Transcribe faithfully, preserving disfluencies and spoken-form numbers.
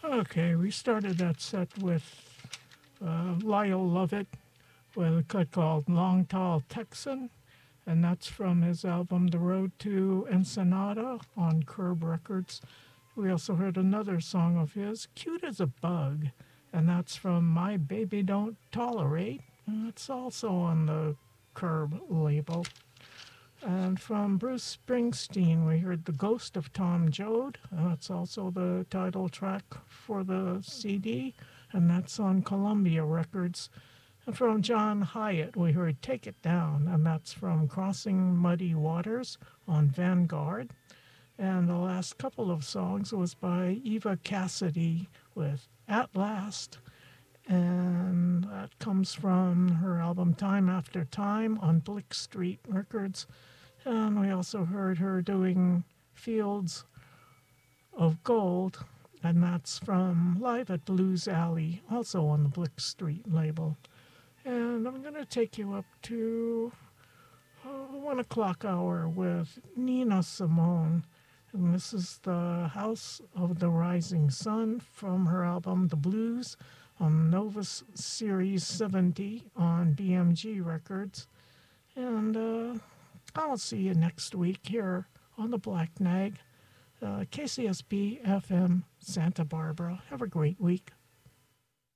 Okay, we started that set with uh, Lyle Lovett with a cut called Long Tall Texan, and that's from his album The Road to Ensenada on Curb Records. We also heard another song of his, Cute as a Bug, and that's from My Baby Don't Tolerate, and it's also on the Curb label. And from Bruce Springsteen, we heard The Ghost of Tom Joad. And that's also the title track for the C D, and that's on Columbia Records. And from John Hyatt, we heard Take It Down, and that's from Crossing Muddy Waters on Vanguard. And the last couple of songs was by Eva Cassidy with At Last, and that comes from her album Time After Time on Blick Street Records. And we also heard her doing Fields of Gold, and that's from Live at Blues Alley, also on the Blick Street label. And I'm going to take you up to uh, one o'clock hour with Nina Simone. And this is the House of the Rising Sun from her album The Blues on Novus Series seventy on B M G Records. And uh, I'll see you next week here on the Black Nag, uh, K C S B F M Santa Barbara. Have a great week.